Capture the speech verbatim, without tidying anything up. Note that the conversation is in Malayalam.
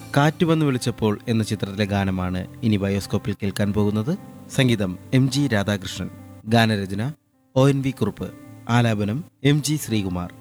കാറ്റ് വന്നു വിളിച്ചപ്പോൾ എന്ന ചിത്രത്തിലെ ഗാനമാണ് ഇനി ബയോസ്കോപ്പിൽ കേൾക്കാൻ പോകുന്നത്. സംഗീതം എം ജി രാധാകൃഷ്ണൻ, ഗാനരചന ഒ എൻ വി കുറുപ്പ്, ആലാപനം എം ജി ശ്രീകുമാർ.